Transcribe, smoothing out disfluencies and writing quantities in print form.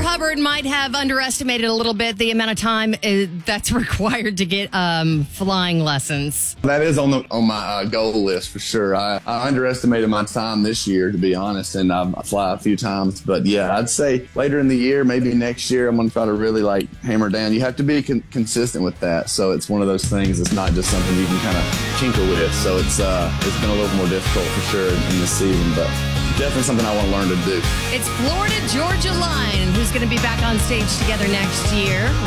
Hubbard might have underestimated a little bit the amount of time that's required to get flying lessons. That is on my goal list for sure. I underestimated my time this year, to be honest, and I fly a few times. But yeah, I'd say later in the year, maybe next year, I'm going to try to really hammer down. You have to be consistent with that. So it's one of those things. It's not just something you can kind of tinker with. So it's been a little more difficult for sure in this season, but definitely something I want to learn to do. It's Florida Georgia Line, who's going to be back on stage together next year.